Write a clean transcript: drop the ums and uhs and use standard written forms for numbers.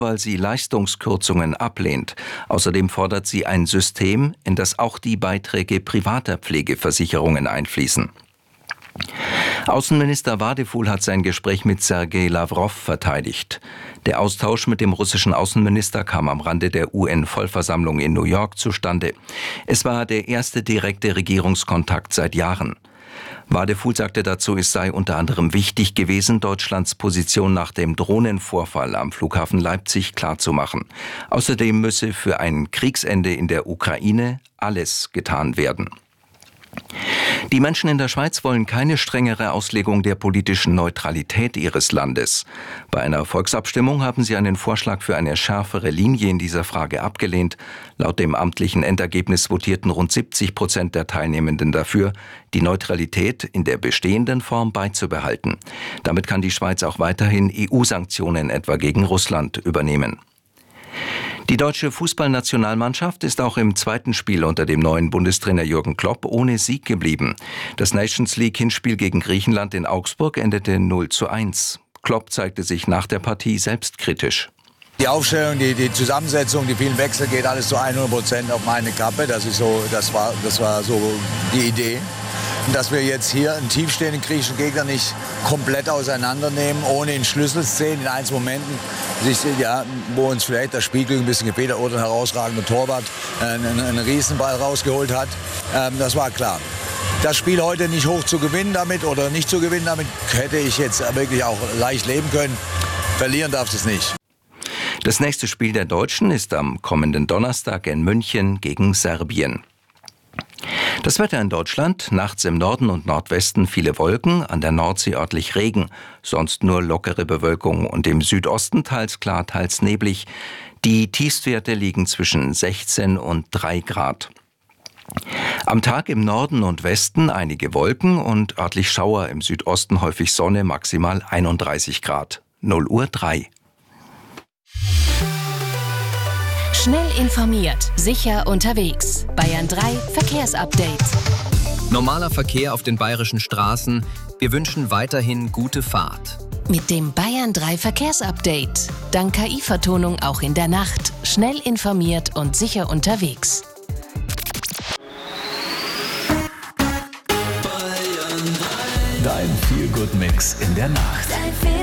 weil sie Leistungskürzungen ablehnt. Außerdem fordert sie ein System, in das auch die Beiträge privater Pflegeversicherungen einfließen. Außenminister Wadephul hat sein Gespräch mit Sergei Lawrow verteidigt. Der Austausch mit dem russischen Außenminister kam am Rande der UN-Vollversammlung in New York zustande. Es war der erste direkte Regierungskontakt seit Jahren. Wadephul sagte dazu, es sei unter anderem wichtig gewesen, Deutschlands Position nach dem Drohnenvorfall am Flughafen Leipzig klarzumachen. Außerdem müsse für ein Kriegsende in der Ukraine alles getan werden. Die Menschen in der Schweiz wollen keine strengere Auslegung der politischen Neutralität ihres Landes. Bei einer Volksabstimmung haben sie einen Vorschlag für eine schärfere Linie in dieser Frage abgelehnt. Laut dem amtlichen Endergebnis votierten rund 70% der Teilnehmenden dafür, die Neutralität in der bestehenden Form beizubehalten. Damit kann die Schweiz auch weiterhin EU-Sanktionen etwa gegen Russland übernehmen. Die deutsche Fußballnationalmannschaft ist auch im zweiten Spiel unter dem neuen Bundestrainer Jürgen Klopp ohne Sieg geblieben. Das Nations League-Hinspiel gegen Griechenland in Augsburg endete 0:1. Klopp zeigte sich nach der Partie selbstkritisch. Die Aufstellung, die Zusammensetzung, die vielen Wechsel geht alles zu 100% auf meine Kappe. Das war so die Idee. Und dass wir jetzt hier einen tiefstehenden griechischen Gegner nicht komplett auseinandernehmen, ohne in Schlüsselszenen, in einzelnen Momenten, wo uns vielleicht das Spiel ein bisschen gefehlt hat oder ein herausragender Torwart einen Riesenball rausgeholt hat. Das war klar. Das Spiel heute nicht hoch zu gewinnen damit oder nicht zu gewinnen damit, hätte ich jetzt wirklich auch leicht leben können. Verlieren darf es nicht. Das nächste Spiel der Deutschen ist am kommenden Donnerstag in München gegen Serbien. Das Wetter in Deutschland: nachts im Norden und Nordwesten viele Wolken, an der Nordsee örtlich Regen, sonst nur lockere Bewölkung und im Südosten teils klar, teils neblig. Die Tiefstwerte liegen zwischen 16 und 3 Grad. Am Tag im Norden und Westen einige Wolken und örtlich Schauer, im Südosten häufig Sonne, maximal 31 Grad. 0:03 Uhr. Schnell informiert, sicher unterwegs. Bayern 3 Verkehrsupdate. Normaler Verkehr auf den bayerischen Straßen. Wir wünschen weiterhin gute Fahrt. Mit dem Bayern 3 Verkehrsupdate. Dank KI-Vertonung auch in der Nacht. Schnell informiert und sicher unterwegs. Dein Feel-Good-Mix in der Nacht.